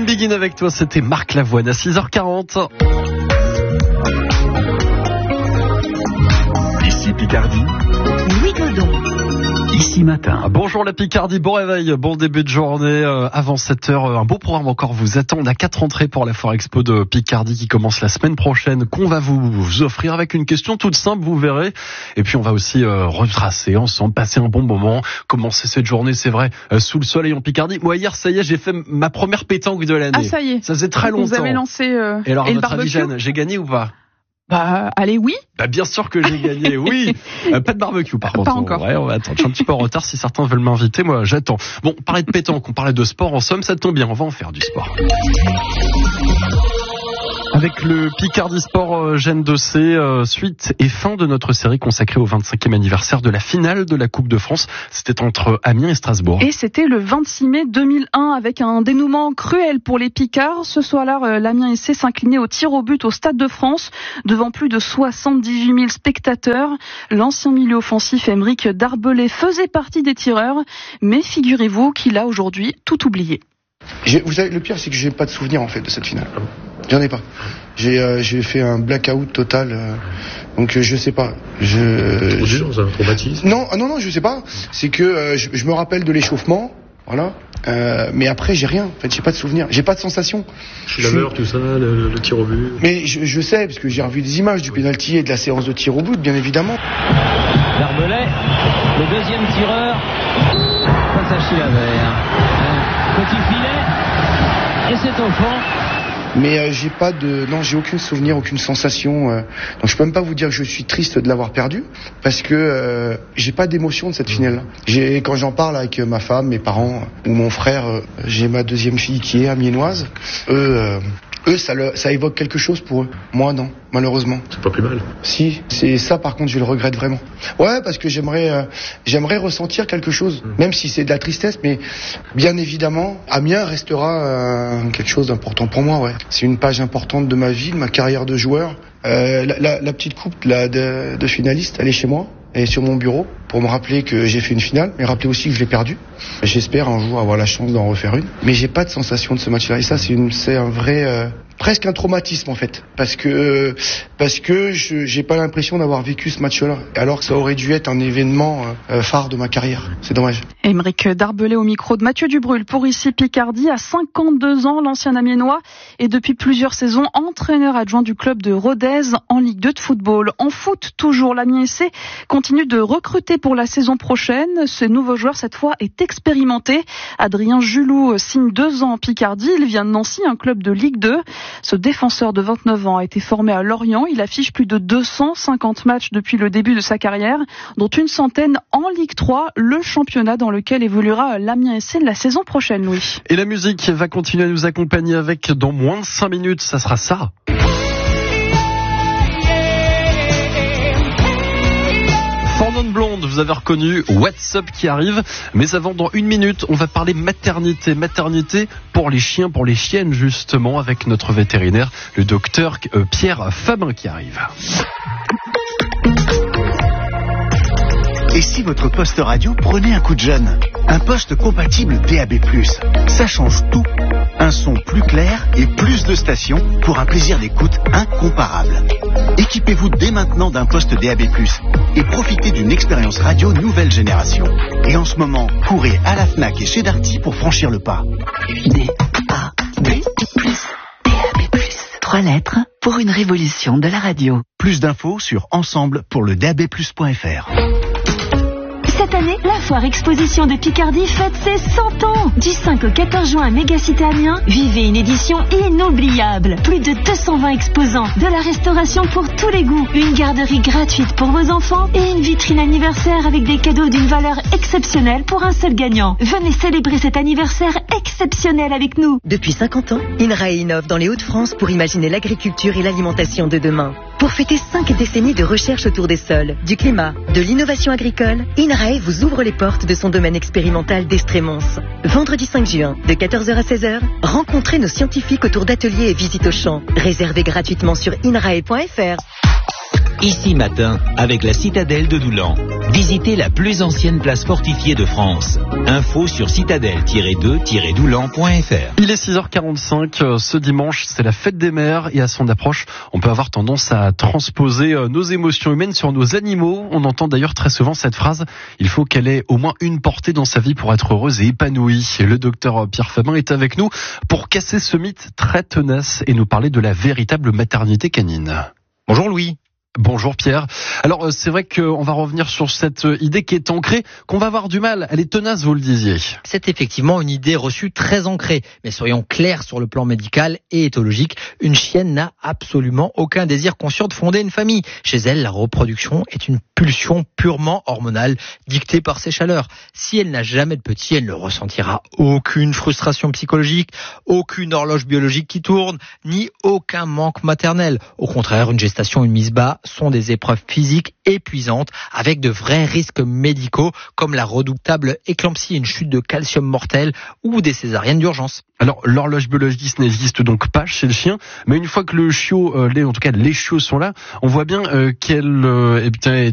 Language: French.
Begin avec toi, c'était Marc Lavoine à 6h40. Ici Picardie. Louis Godon. Ici Matin. Bonjour la Picardie, bon réveil, bon début de journée. Avant 7h, un beau programme encore vous attend. On a 4 entrées pour la Foire Expo de Picardie qui commence la semaine prochaine, qu'on va vous offrir avec une question toute simple, vous verrez. Et puis on va aussi retracer ensemble, passer un bon moment, commencer cette journée, c'est vrai, sous le soleil en Picardie. Moi hier, ça y est, j'ai fait ma première pétanque de l'année. Ah ça y est. Ça faisait très longtemps. Vous avez lancé Et alors, et le notre avis, barbecue. Jeanne, j'ai gagné ou pas? Bah allez oui. Bah bien sûr que j'ai gagné, oui. Pas de barbecue par contre. Pas encore. Ouais, on va attendre, je suis un petit peu en retard. Si certains veulent m'inviter, moi j'attends. Bon, on parlait de pétanque, on parlait de sport. En somme, ça tombe bien, on va en faire du sport. Avec le Picardie Sport Gênes de C, suite et fin de notre série consacrée au 25e anniversaire de la finale de la Coupe de France. C'était entre Amiens et Strasbourg. Et c'était le 26 mai 2001 avec un dénouement cruel pour les Picards. Ce soir-là, l'Amiens SC s'inclinait au tir au but au Stade de France devant plus de 78 000 spectateurs. L'ancien milieu offensif Aymeric Darbelay faisait partie des tireurs, mais figurez-vous qu'il a aujourd'hui tout oublié. Vous savez, le pire, c'est que j'ai pas de souvenir en fait de cette finale. J'en ai pas. J'ai fait un blackout total. Donc je sais pas. Trop dur, c'est un traumatisme. Non, je sais pas. C'est que je me rappelle de l'échauffement, voilà. Mais après j'ai rien. En fait, j'ai pas de souvenir. J'ai pas de sensation. Laveur, tout ça, le tir au but. Mais je sais parce que j'ai revu des images du pénalty et de la séance de tir au but, bien évidemment. Darbelay, le deuxième tireur face à Chilavert. Petit filet et c'est au fond. Mais j'ai aucun souvenir, aucune sensation. Donc je peux même pas vous dire que je suis triste de l'avoir perdu parce que j'ai pas d'émotion de cette finale. Quand j'en parle avec ma femme, mes parents ou mon frère, j'ai ma deuxième fille qui est amiénoise. Eux, ça évoque quelque chose pour eux. Moi, non, malheureusement. C'est pas plus mal. Si, c'est ça. Par contre, je le regrette vraiment. Ouais, parce que j'aimerais ressentir quelque chose, même si c'est de la tristesse. Mais bien évidemment, Amiens restera quelque chose d'important pour moi. Ouais, c'est une page importante de ma vie, de ma carrière de joueur. La petite coupe de finaliste, elle est chez moi. Elle est sur mon bureau pour me rappeler que j'ai fait une finale, mais rappeler aussi que je l'ai perdue. J'espère un jour avoir la chance d'en refaire une. Mais j'ai pas de sensation de ce match-là. Et ça, c'est un vrai, presque un traumatisme en fait, parce que j'ai pas l'impression d'avoir vécu ce match-là, alors que ça aurait dû être un événement phare de ma carrière. C'est dommage. Aymeric Darbelay au micro de Mathieu Dubrul pour Ici Picardie. À 52 ans, l'ancien Amiénois est depuis plusieurs saisons entraîneur adjoint du club de Rodez en Ligue 2 de football. En foot, toujours, l'Amiens SC continue de recruter pour la saison prochaine. Ce nouveau joueur, cette fois, est expérimenté. Adrien Julou signe 2 ans en Picardie. Il vient de Nancy, un club de Ligue 2. Ce défenseur de 29 ans a été formé à Lorient. Il affiche plus de 250 matchs depuis le début de sa carrière, dont une centaine en Ligue 3, le championnat dans lequel évoluera l'Amiens SC la saison prochaine, Louis. Et la musique va continuer à nous accompagner avec, dans moins de 5 minutes, ça sera ça. Fernande Blonde, vous avez reconnu What's Up qui arrive, mais avant, dans 1 minute, on va parler maternité pour les chiens, pour les chiennes justement, avec notre vétérinaire, le docteur Pierre Fabin qui arrive. Et si votre poste radio prenait un coup de jeune? Un poste compatible DAB+. Ça change tout. Un son plus clair et plus de stations pour un plaisir d'écoute incomparable. Équipez-vous dès maintenant d'un poste DAB+, et profitez d'une expérience radio nouvelle génération. Et en ce moment, courez à la Fnac et chez Darty pour franchir le pas. DAB+. 3 lettres pour une révolution de la radio. Plus d'infos sur ensemble pour le DAB+.fr. Cette année, la Foire Exposition de Picardie fête ses 100 ans. Du 5 au 14 juin à Mégacité Amiens, vivez une édition inoubliable. Plus de 220 exposants, de la restauration pour tous les goûts, une garderie gratuite pour vos enfants et une vitrine anniversaire avec des cadeaux d'une valeur exceptionnelle pour un seul gagnant. Venez célébrer cet anniversaire exceptionnel avec nous. Depuis 50 ans, INRAE innove dans les Hauts-de-France pour imaginer l'agriculture et l'alimentation de demain. Pour fêter 5 décennies de recherche autour des sols, du climat, de l'innovation agricole, INRAE vous ouvre les portes de son domaine expérimental d'Estrémons. Vendredi 5 juin, de 14h à 16h, rencontrez nos scientifiques autour d'ateliers et visites au champ. Réservez gratuitement sur inrae.fr. Ici Matin, avec la Citadelle de Doulan. Visitez la plus ancienne place fortifiée de France. Info sur citadelle-2-doulan.fr. Il est 6h45, ce dimanche, c'est la fête des mères et à son approche, on peut avoir tendance à transposer nos émotions humaines sur nos animaux. On entend d'ailleurs très souvent cette phrase, il faut qu'elle ait au moins une portée dans sa vie pour être heureuse et épanouie. Le docteur Pierre Fabin est avec nous pour casser ce mythe très tenace et nous parler de la véritable maternité canine. Bonjour Louis. Bonjour Pierre. Alors c'est vrai qu'on va revenir sur cette idée qui est ancrée, qu'on va avoir du mal. Elle est tenace, vous le disiez. C'est effectivement une idée reçue très ancrée. Mais soyons clairs sur le plan médical et éthologique. Une chienne n'a absolument aucun désir conscient de fonder une famille. Chez elle, la reproduction est une pulsion purement hormonale dictée par ses chaleurs. Si elle n'a jamais de petit, elle ne ressentira aucune frustration psychologique, aucune horloge biologique qui tourne, ni aucun manque maternel. Au contraire, une gestation et une mise bas sont des épreuves physiques épuisantes avec de vrais risques médicaux comme la redoutable éclampsie, une chute de calcium mortelle ou des césariennes d'urgence. Alors l'horloge biologique n'existe donc pas chez le chien, mais une fois que le chiot, en tout cas les chiots sont là, on voit bien qu'elle est